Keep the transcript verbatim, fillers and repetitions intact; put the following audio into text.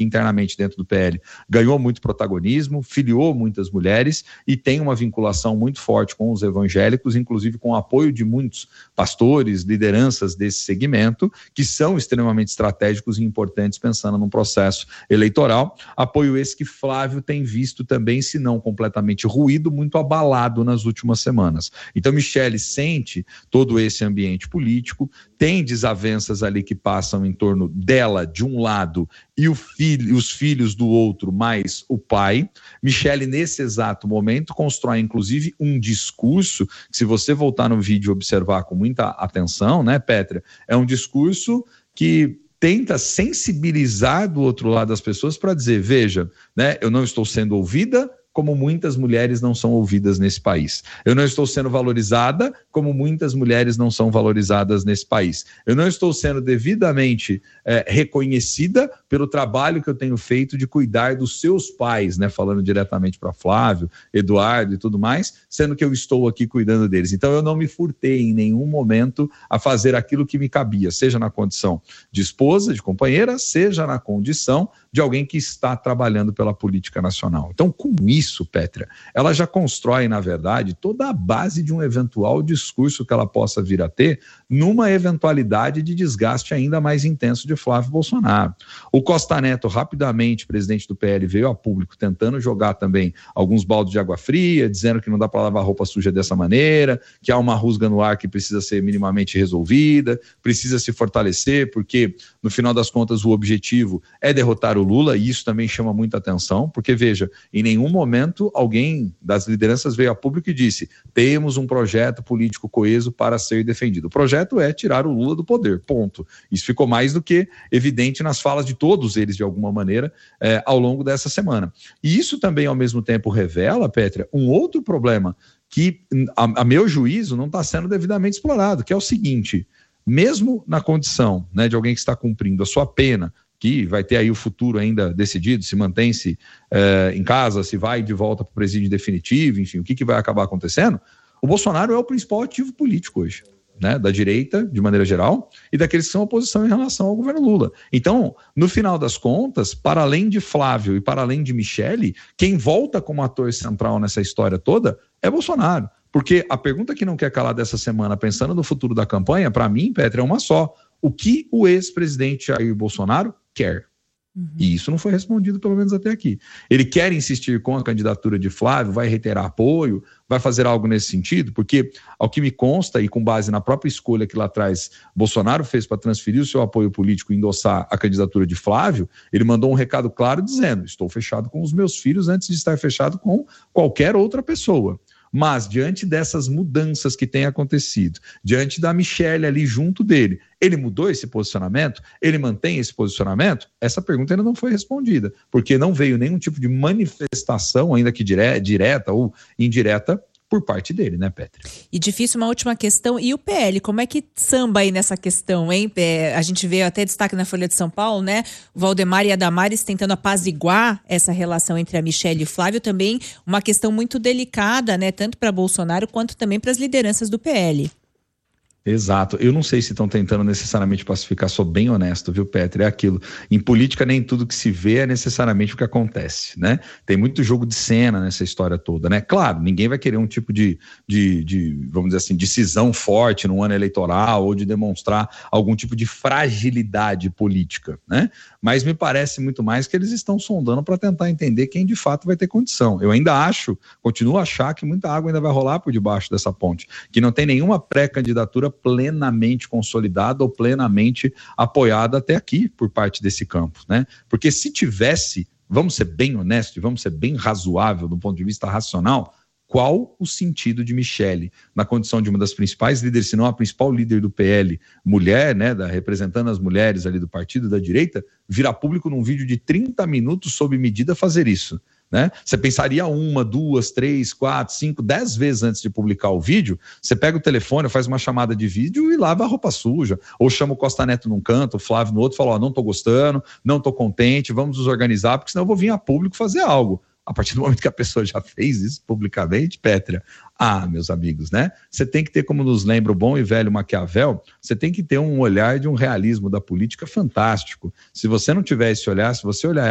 que internamente dentro do P L ganhou muito protagonismo, filiou muitas mulheres e tem uma vinculação muito forte com os evangélicos, inclusive com o apoio de muitos pastores, lideranças desse segmento, que são extremamente estratégicos e importantes pensando num processo eleitoral. Apoio esse que Flávio tem visto também, se não completamente ruído, muito abalado nas últimas semanas. Então, Michele sente todo esse ambiente político, tem desavenças ali que passam em torno dela, de um lado, e o filho, os filhos do outro, mais o pai. Michele, nesse exato momento, constrói, inclusive, um discurso, que se você voltar no vídeo e observar com muita atenção, né, Pétria, é um discurso que tenta sensibilizar do outro lado as pessoas para dizer, veja, né, eu não estou sendo ouvida, como muitas mulheres não são ouvidas nesse país. Eu não estou sendo valorizada, como muitas mulheres não são valorizadas nesse país. Eu não estou sendo devidamente é, reconhecida pelo trabalho que eu tenho feito de cuidar dos seus pais, né? Falando diretamente para Flávio, Eduardo e tudo mais, sendo que eu estou aqui cuidando deles. Então eu não me furtei em nenhum momento a fazer aquilo que me cabia, seja na condição de esposa, de companheira, seja na condição de alguém que está trabalhando pela política nacional. Então, com isso, Isso, Pétria, ela já constrói, na verdade, toda a base de um eventual discurso que ela possa vir a ter numa eventualidade de desgaste ainda mais intenso de Flávio Bolsonaro. O Costa Neto, rapidamente, presidente do P L, veio a público tentando jogar também alguns baldes de água fria, dizendo que não dá para lavar roupa suja dessa maneira, que há uma rusga no ar que precisa ser minimamente resolvida, precisa se fortalecer, porque, no final das contas, o objetivo é derrotar o Lula, e isso também chama muita atenção, porque, veja, em nenhum momento momento, alguém das lideranças veio a público e disse, temos um projeto político coeso para ser defendido. O projeto é tirar o Lula do poder, ponto. Isso ficou mais do que evidente nas falas de todos eles, de alguma maneira, é, ao longo dessa semana. E isso também, ao mesmo tempo, revela, Pétria, um outro problema que, a, a meu juízo, não está sendo devidamente explorado, que é o seguinte, mesmo na condição, né, de alguém que está cumprindo a sua pena, que vai ter aí o futuro ainda decidido, se mantém-se eh, em casa, se vai de volta para o presídio definitivo, enfim, o que, que vai acabar acontecendo, o Bolsonaro é o principal ativo político hoje, né, da direita, de maneira geral, e daqueles que são oposição em relação ao governo Lula. Então, no final das contas, para além de Flávio e para além de Michele, quem volta como ator central nessa história toda é Bolsonaro. Porque a pergunta que não quer calar dessa semana, pensando no futuro da campanha, para mim, Pétria, é uma só. O que o ex-presidente Jair Bolsonaro quer? Uhum. E isso não foi respondido, pelo menos até aqui. Ele quer insistir com a candidatura de Flávio, vai reiterar apoio, vai fazer algo nesse sentido? Porque, ao que me consta, e com base na própria escolha que lá atrás Bolsonaro fez para transferir o seu apoio político e endossar a candidatura de Flávio, ele mandou um recado claro dizendo, estou fechado com os meus filhos antes de estar fechado com qualquer outra pessoa. Mas, diante dessas mudanças que têm acontecido, diante da Michele ali junto dele, ele mudou esse posicionamento? Ele mantém esse posicionamento? Essa pergunta ainda não foi respondida, porque não veio nenhum tipo de manifestação, ainda que dire- direta ou indireta, por parte dele, né, Pétria? E difícil, uma última questão, e o P L, como é que samba aí nessa questão, hein? É, a gente vê até destaque na Folha de São Paulo, né? O Valdemar e a Damares tentando apaziguar essa relação entre a Michele e o Flávio, também uma questão muito delicada, né? Tanto para Bolsonaro quanto também para as lideranças do P L. Exato. Eu não sei se estão tentando necessariamente pacificar, sou bem honesto, viu, Pétria? É aquilo. Em política, nem tudo que se vê é necessariamente o que acontece, né? Tem muito jogo de cena nessa história toda, né? Claro, ninguém vai querer um tipo de, de, de vamos dizer assim, decisão forte no ano eleitoral ou de demonstrar algum tipo de fragilidade política, né? Mas me parece muito mais que eles estão sondando para tentar entender quem de fato vai ter condição. Eu ainda acho, continuo a achar que muita água ainda vai rolar por debaixo dessa ponte, que não tem nenhuma pré-candidatura plenamente consolidada ou plenamente apoiada até aqui por parte desse campo, né? Porque se tivesse, vamos ser bem honestos, vamos ser bem razoável do ponto de vista racional, qual o sentido de Michele, na condição de uma das principais líderes, se não a principal líder do P L, mulher, né, da, representando as mulheres ali do partido da direita, virar público num vídeo de trinta minutos sob medida fazer isso? Né? Você pensaria uma, duas, três, quatro, cinco, dez vezes antes de publicar o vídeo, você pega o telefone, faz uma chamada de vídeo e lava a roupa suja, ou chama o Costa Neto num canto, o Flávio no outro, fala, ó, não tô gostando, não tô contente, vamos nos organizar, porque senão eu vou vir a público fazer algo. A partir do momento que a pessoa já fez isso publicamente, Pétria, ah, meus amigos, né? Você tem que ter, como nos lembra o bom e velho Maquiavel, você tem que ter um olhar de um realismo da política fantástico. Se você não tiver esse olhar, se você olhar